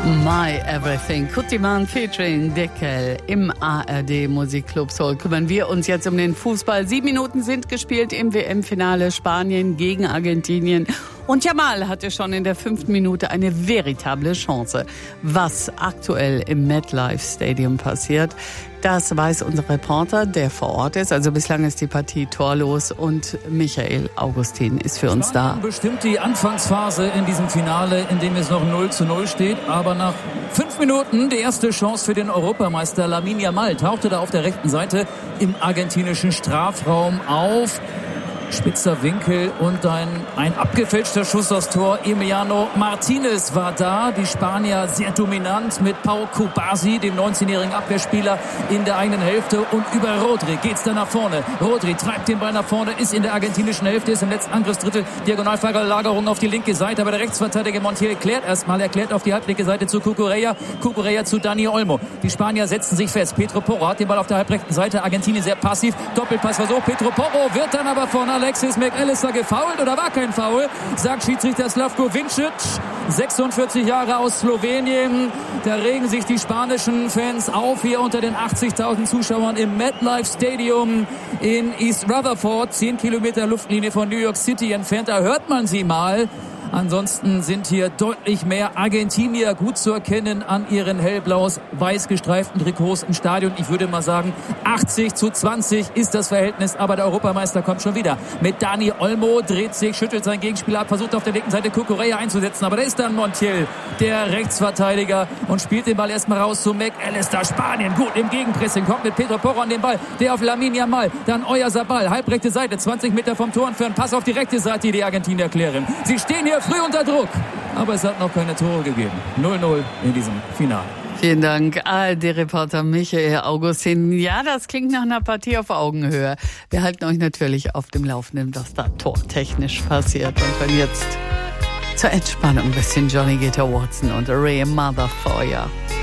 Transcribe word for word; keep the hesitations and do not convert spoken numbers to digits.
My Everything, Kutiman featuring Deckel im A R D Musikclub Soul. Kümmern wir uns jetzt um den Fußball. Sieben Minuten sind gespielt im W M-Finale Spanien gegen Argentinien. Und Jamal hatte schon in der fünften Minute eine veritable Chance. Was aktuell im MetLife Stadium passiert, das weiß unser Reporter, der vor Ort ist. Also bislang ist die Partie torlos und Michael Augustin ist für uns da. Bestimmt die Anfangsphase in diesem Finale, in dem es noch null zu null steht. Aber nach fünf Minuten die erste Chance für den Europameister Lamine Yamal tauchte da auf der rechten Seite im argentinischen Strafraum auf. Spitzer Winkel und ein, ein abgefälschter Schuss aufs Tor. Emiliano Martinez war da. Die Spanier sehr dominant mit Pau Kubasi, dem neunzehnjährigen Abwehrspieler, in der eigenen Hälfte. Und über Rodri geht's dann nach vorne. Rodri treibt den Ball nach vorne, ist in der argentinischen Hälfte, ist im letzten Angriffsdrittel. Diagonalverlagerung auf die linke Seite. Aber der Rechtsverteidiger Montiel klärt erstmal. Er klärt auf die halblinke Seite zu Cucurella. Cucurella zu Dani Olmo. Die Spanier setzen sich fest. Pedro Porro hat den Ball auf der halbrechten Seite. Argentinien sehr passiv. Doppelpassversuch. Pedro Porro wird dann aber von Alexis McAllister gefoult oder war kein Foul, sagt Schiedsrichter Slavko Vincic, sechsundvierzig Jahre aus Slowenien. Da regen sich die spanischen Fans auf hier unter den achtzigtausend Zuschauern im MetLife Stadium in East Rutherford, zehn Kilometer Luftlinie von New York City entfernt. Da hört man sie mal. Ansonsten sind hier deutlich mehr Argentinier gut zu erkennen an ihren hellblau-weiß gestreiften Trikots im Stadion. Ich würde mal sagen, achtzig zu zwanzig ist das Verhältnis, aber der Europameister kommt schon wieder. Mit Dani Olmo dreht sich, schüttelt seinen Gegenspieler ab, versucht auf der linken Seite Cucurella einzusetzen, aber da ist dann Montiel, der Rechtsverteidiger, und spielt den Ball erstmal raus zu McAllister. Spanien gut im Gegenpressing, kommt mit Pedro Porro an den Ball, der auf Lamine Yamal, dann Oyarzabal, halbrechte Seite, zwanzig Meter vom Tor für einen Pass auf die rechte Seite, die Argentinier klären. Sie stehen hier früh unter Druck, aber es hat noch keine Tore gegeben. null null in diesem Finale. Vielen Dank, A R D-Reporter Michael Augustin. Ja, das klingt nach einer Partie auf Augenhöhe. Wir halten euch natürlich auf dem Laufenden, was da tortechnisch passiert. Und wenn jetzt zur Entspannung ein bisschen Johnny Guitar Watson und Ray Mother Feuer.